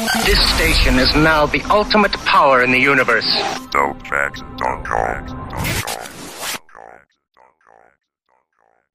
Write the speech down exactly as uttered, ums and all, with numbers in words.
This station is now the ultimate power in the universe. Dope Facts dot com